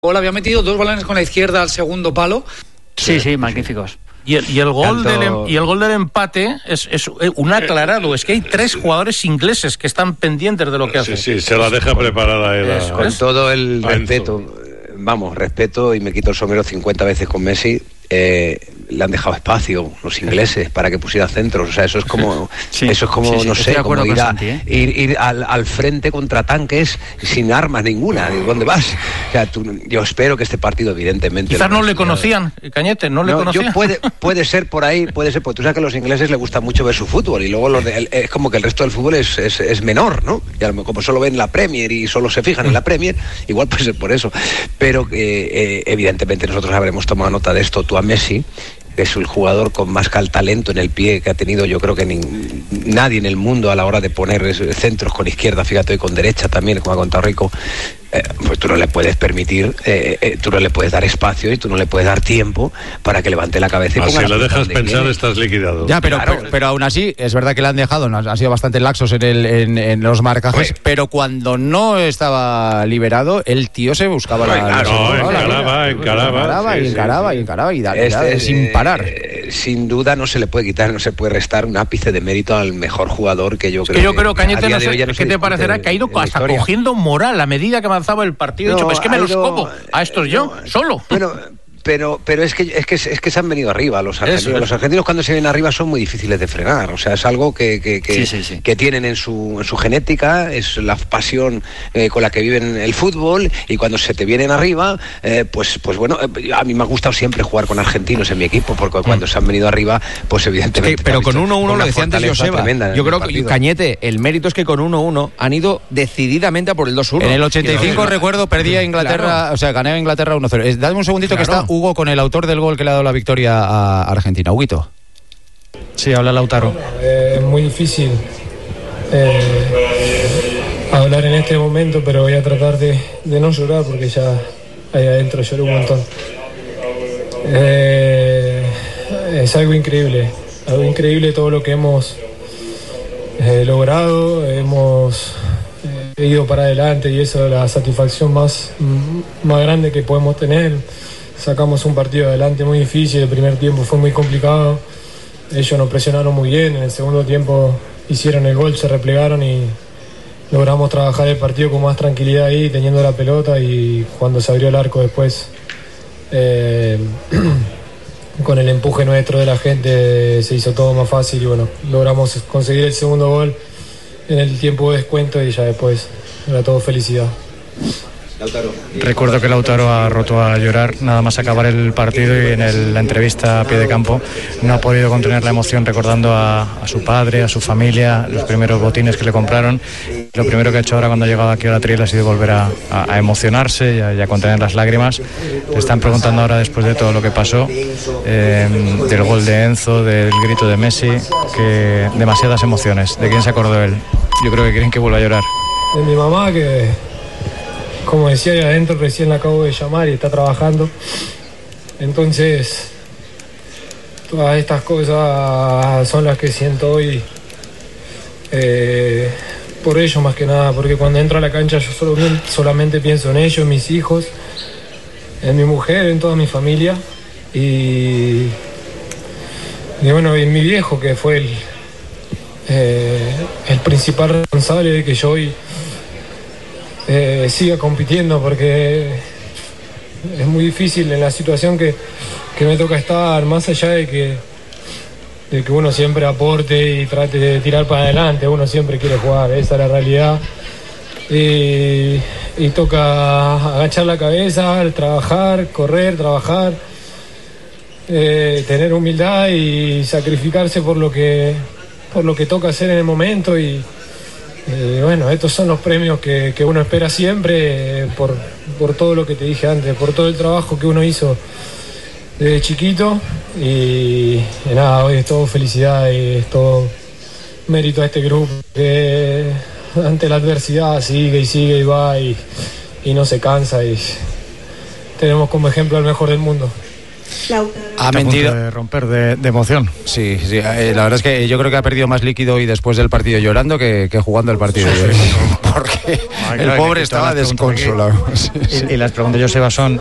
gol había metido 2 balones con la izquierda al segundo palo. Sí, magníficos. Y el gol del empate es un aclarado. Es que hay 3 jugadores ingleses que están pendientes de lo que hacen. Sí, se la deja preparada él. Con todo el respeto, respeto, y me quito el sombrero 50 veces con Messi. Le han dejado espacio los ingleses para que pusiera centros. O sea, eso es como, no sé, como ir al frente contra tanques sin armas ninguna. ¿Dónde vas? O sea, yo espero que este partido, evidentemente... Quizás no le conocían, Cañete, no le conocían. Puede ser por ahí, porque tú sabes que a los ingleses les gusta mucho ver su fútbol, y luego es como que el resto del fútbol es menor, ¿no? Y como solo ven la Premier y solo se fijan en la Premier, igual puede ser por eso. Pero evidentemente nosotros habremos tomado nota de esto. Tú a Messi, que es el jugador con más talento en el pie que ha tenido, yo creo que nadie en el mundo a la hora de poner centros con izquierda, fíjate, y con derecha también, como ha contado Rico, pues tú no le puedes permitir, tú no le puedes dar espacio y tú no le puedes dar tiempo para que levante la cabeza y ponga. Si le dejas pensar, estás liquidado. Ya, pero aún así, es verdad que le han dejado, han sido bastante laxos en los marcajes, pero cuando no estaba liberado, el tío se buscaba encaraba y sin parar. Sin duda no se le puede quitar, no se puede restar un ápice de mérito al mejor jugador que yo creo. Que yo creo, Cañete, no sé qué te parecerá, que ha ido hasta cogiendo moral a medida que avanzaba el partido. Pues es que me los como a estos solo. Pero es que se han venido arriba los argentinos. Los argentinos, cuando se vienen arriba, son muy difíciles de frenar. O sea, es algo que tienen en su genética, es la pasión con la que viven el fútbol, y cuando se te vienen arriba, pues bueno, a mí me ha gustado siempre jugar con argentinos en mi equipo, porque cuando se han venido arriba, pues evidentemente... Pero con 1-1, lo decía antes Joseba, yo creo que Cañete, el mérito es que con 1-1 han ido decididamente a por el 2-1. En el 85, recuerdo, perdía Inglaterra, o sea, gané a Inglaterra 1-0. Dame un segundito, que está Hugo con el autor del gol que le ha dado la victoria a Argentina. Huguito. Sí, habla Lautaro. Es muy difícil hablar en este momento, pero voy a tratar de no llorar, porque ya ahí adentro lloré un montón. Es algo increíble todo lo que hemos logrado, hemos ido para adelante, y eso es la satisfacción más grande que podemos tener. Sacamos un partido adelante muy difícil, el primer tiempo fue muy complicado, ellos nos presionaron muy bien, en el segundo tiempo hicieron el gol, se replegaron y logramos trabajar el partido con más tranquilidad ahí, teniendo la pelota, y cuando se abrió el arco después, con el empuje nuestro de la gente, se hizo todo más fácil, y bueno, logramos conseguir el segundo gol en el tiempo de descuento, y ya después era todo felicidad. Recuerdo que Lautaro ha roto a llorar nada más acabar el partido, y en la entrevista a pie de campo no ha podido contener la emoción, recordando a su padre, a su familia, los primeros botines que le compraron. Lo primero que ha hecho ahora cuando ha llegado aquí a la Triel ha sido volver a emocionarse y a contener las lágrimas. Le están preguntando ahora, después de todo lo que pasó, del gol de Enzo, del grito de Messi, que demasiadas emociones. ¿De quién se acordó él? Yo creo que quieren que vuelva a llorar. De mi mamá, que, como decía, ahí adentro recién la acabo de llamar y está trabajando. Entonces, todas estas cosas son las que siento hoy, por ellos más que nada, porque cuando entro a la cancha yo solamente pienso en ellos, en mis hijos, en mi mujer, en toda mi familia, y bueno, en mi viejo, que fue el principal responsable de que yo hoy siga compitiendo, porque es muy difícil en la situación que me toca estar, más allá de que uno siempre aporte y trate de tirar para adelante, uno siempre quiere jugar, esa es la realidad, y toca agachar la cabeza, trabajar, correr, tener humildad y sacrificarse por lo que toca hacer en el momento, y bueno, estos son los premios que uno espera siempre, por todo lo que te dije antes, por todo el trabajo que uno hizo desde chiquito, y nada, hoy es todo felicidad y es todo mérito a este grupo que ante la adversidad sigue y va y no se cansa, y tenemos como ejemplo al mejor del mundo. Ha mentido. De romper de emoción. Sí, la verdad es que yo creo que ha perdido más líquido hoy después del partido llorando que jugando el partido. porque el pobre estaba desconsolado. Y las preguntas, Joseba, son